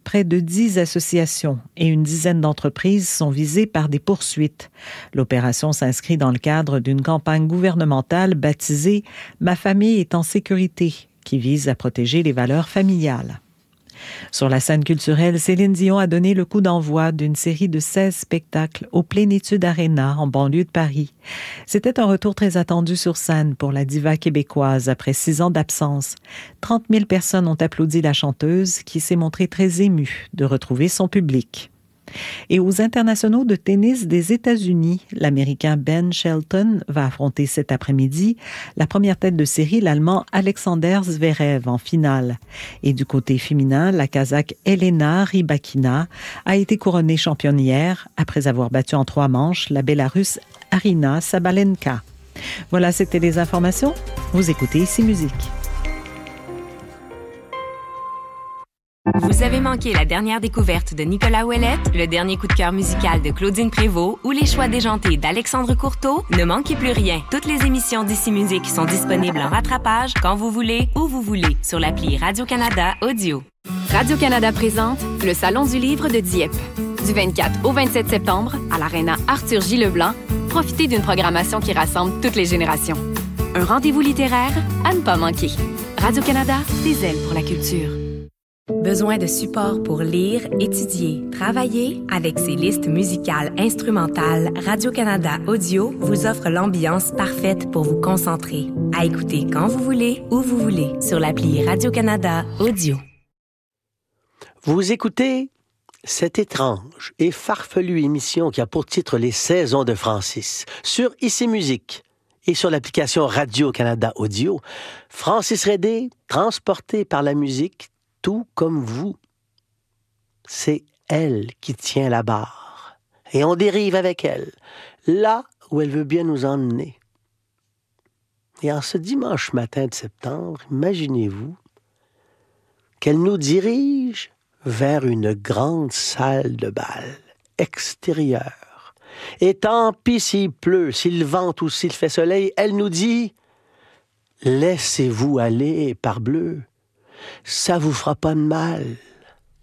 près de 10 associations et une dizaine d'entreprises sont visées par des poursuites. L'opération s'inscrit dans le cadre d'une campagne gouvernementale baptisée « Ma famille est en sécurité », qui vise à protéger les valeurs familiales. Sur la scène culturelle, Céline Dion a donné le coup d'envoi d'une série de 16 spectacles au Plénitude Arena en banlieue de Paris. C'était un retour très attendu sur scène pour la diva québécoise après 6 ans d'absence. 30 000 personnes ont applaudi la chanteuse qui s'est montrée très émue de retrouver son public. Et aux internationaux de tennis des États-Unis, l'Américain Ben Shelton va affronter cet après-midi la première tête de série, l'Allemand Alexander Zverev, en finale. Et du côté féminin, la Kazakh Elena Rybakina a été couronnée championne hier après avoir battu en 3 manches la Bélarusse Arina Sabalenka. Voilà, c'était les informations. Vous écoutez Ici Musique. Vous avez manqué la dernière découverte de Nicolas Ouellette, le dernier coup de cœur musical de Claudine Prévost ou les choix déjantés d'Alexandre Courteau? Ne manquez plus rien. Toutes les émissions d'Ici Musique sont disponibles en rattrapage quand vous voulez, où vous voulez, sur l'appli Radio-Canada Audio. Radio-Canada présente le Salon du livre de Dieppe. Du 24 au 27 septembre, à l'Aréna Arthur J. Leblanc, profitez d'une programmation qui rassemble toutes les générations. Un rendez-vous littéraire à ne pas manquer. Radio-Canada, des ailes pour la culture. Besoin de support pour lire, étudier, travailler? Avec ses listes musicales instrumentales, Radio-Canada Audio vous offre l'ambiance parfaite pour vous concentrer. À écouter quand vous voulez, où vous voulez, sur l'appli Radio-Canada Audio. Vous écoutez cette étrange et farfelue émission qui a pour titre Les Saisons de Francis sur Ici Musique et sur l'application Radio-Canada Audio. Francis Redé, transporté par la musique, tout comme vous. C'est elle qui tient la barre. Et on dérive avec elle, là où elle veut bien nous emmener. Et en ce dimanche matin de septembre, imaginez-vous qu'elle nous dirige vers une grande salle de bal extérieure. Et tant pis s'il pleut, s'il vente ou s'il fait soleil, elle nous dit « Laissez-vous aller, parbleu. Ça vous fera pas de mal.